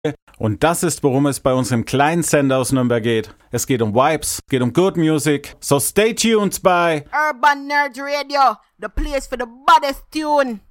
Und das ist, worum es bei unserem kleinen Sender aus Nürnberg geht. Es geht um Vibes, es geht um Good Music. So stay tuned bei Urban Nerd Radio, the place for the baddest tune.